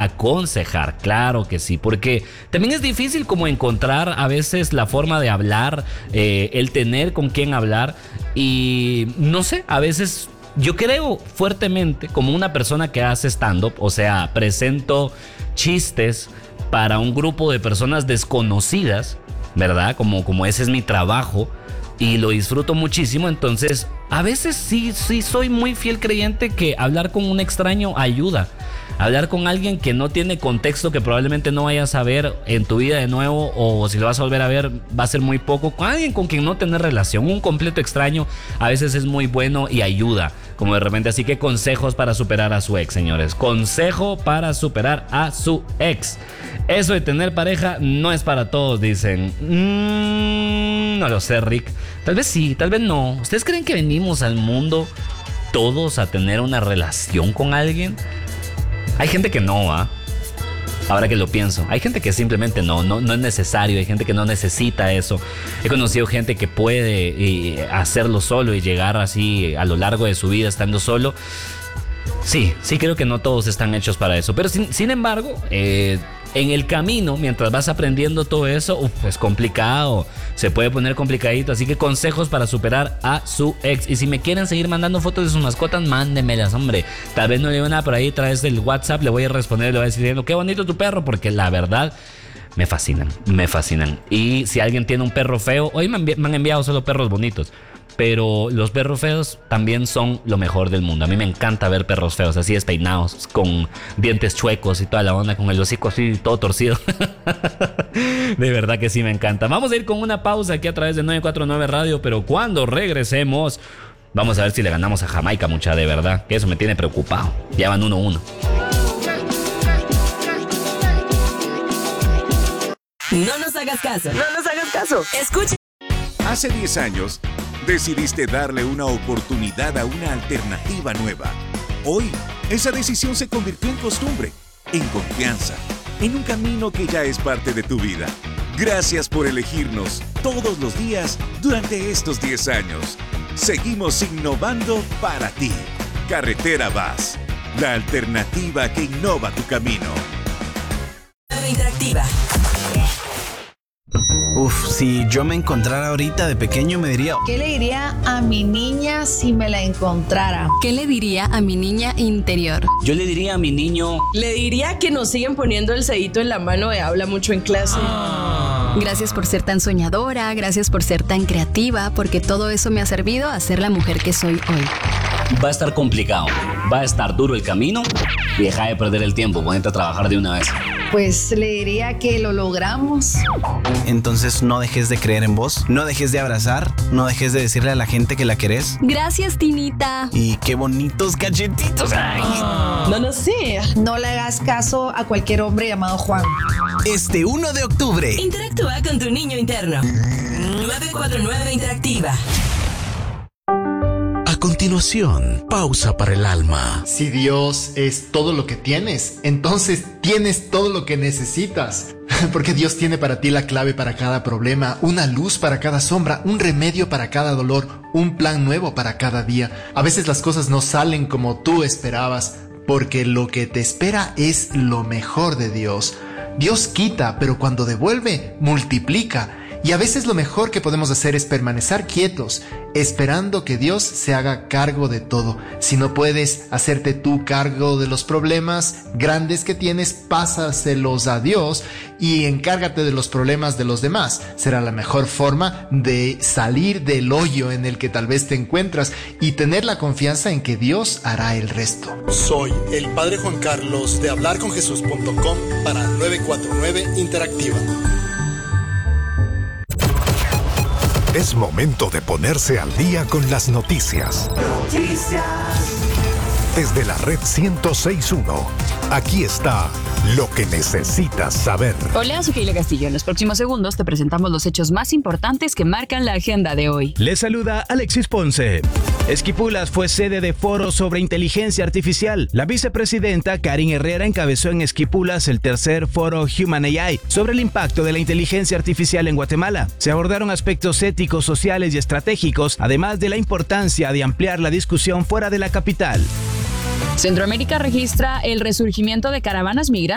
aconsejar, claro que sí, porque también es difícil como encontrar a veces la forma de hablar, el tener con quién hablar y no sé, a veces yo creo fuertemente como una persona que hace stand-up, o sea, presento chistes para un grupo de personas desconocidas, ¿verdad? Como ese es mi trabajo y lo disfruto muchísimo, entonces a veces sí soy muy fiel creyente que hablar con un extraño ayuda. Hablar con alguien que no tiene contexto, que probablemente no vayas a ver en tu vida de nuevo, o si lo vas a volver a ver va a ser muy poco. Con alguien con quien no tener relación, un completo extraño, a veces es muy bueno y ayuda, como de repente. Así que consejos para superar a su ex, señores. Consejo para superar a su ex. Eso de tener pareja no es para todos, dicen. No lo sé, Rick. Tal vez sí, tal vez no. ¿Ustedes creen que venimos al mundo todos a tener una relación con alguien? Hay gente que no, ¿ah? Ahora que lo pienso, hay gente que simplemente no es necesario, hay gente que no necesita eso. He conocido gente que puede hacerlo solo y llegar así a lo largo de su vida estando solo. Sí creo que no todos están hechos para eso, pero sin embargo, en el camino, mientras vas aprendiendo todo eso, es complicado, se puede poner complicadito, así que consejos para superar a su ex. Y si me quieren seguir mandando fotos de sus mascotas, mándenmelas, hombre. Tal vez no le digo nada por ahí, a través del WhatsApp le voy a responder, le voy a decir, qué bonito tu perro, porque la verdad me fascinan. Y si alguien tiene un perro feo, hoy me han enviado solo perros bonitos, pero los perros feos también son lo mejor del mundo. A mí me encanta ver perros feos así despeinados, con dientes chuecos y toda la onda, con el hocico así todo torcido. De verdad que sí me encanta. Vamos a ir con una pausa aquí a través de 949 Radio, pero cuando regresemos vamos a ver si le ganamos a Jamaica, mucha, de verdad, que eso me tiene preocupado. Ya van 1-1. No nos hagas caso. Escucha. Hace 10 años decidiste darle una oportunidad a una alternativa nueva. Hoy, esa decisión se convirtió en costumbre, en confianza, en un camino que ya es parte de tu vida. Gracias por elegirnos todos los días durante estos 10 años. Seguimos innovando para ti. Carretera Vaz, la alternativa que innova tu camino. Interactiva. Si yo me encontrara ahorita de pequeño me diría... ¿Qué le diría a mi niña si me la encontrara? ¿Qué le diría a mi niña interior? Yo le diría a mi niño... Le diría que nos siguen poniendo el cedito en la mano de habla mucho en clase. Gracias por ser tan soñadora, gracias por ser tan creativa, porque todo eso me ha servido a ser la mujer que soy hoy. Va a estar complicado, va a estar duro el camino y deja de perder el tiempo, ponete a trabajar de una vez. Pues le diría que lo logramos. Entonces no dejes de creer en vos, no dejes de abrazar, no dejes de decirle a la gente que la querés. Gracias, Tinita. Y qué bonitos cachetitos. Ay. No sé. No le hagas caso a cualquier hombre llamado Juan. Este 1 de octubre. Interactúa con tu niño interno. 949 Interactiva. A continuación, pausa para el alma. Si Dios es todo lo que tienes, entonces tienes todo lo que necesitas. Porque Dios tiene para ti la clave para cada problema, una luz para cada sombra, un remedio para cada dolor, un plan nuevo para cada día. A veces las cosas no salen como tú esperabas, porque lo que te espera es lo mejor de Dios. Dios quita, pero cuando devuelve, multiplica. Y a veces lo mejor que podemos hacer es permanecer quietos, esperando que Dios se haga cargo de todo. Si no puedes hacerte tú cargo de los problemas grandes que tienes, pásaselos a Dios y encárgate de los problemas de los demás. Será la mejor forma de salir del hoyo en el que tal vez te encuentras y tener la confianza en que Dios hará el resto. Soy el Padre Juan Carlos de hablarconjesús.com para 949 Interactiva. Es momento de ponerse al día con las noticias. Desde la red 106.1, aquí está lo que necesitas saber. Hola, soy Keila Castillo. En los próximos segundos te presentamos los hechos más importantes que marcan la agenda de hoy. Les saluda Alexis Ponce. Esquipulas fue sede de foro sobre inteligencia artificial. La vicepresidenta Karin Herrera encabezó en Esquipulas el tercer foro Human AI sobre el impacto de la inteligencia artificial en Guatemala. Se abordaron aspectos éticos, sociales y estratégicos, además de la importancia de ampliar la discusión fuera de la capital. Centroamérica registra el resurgimiento de caravanas migrantes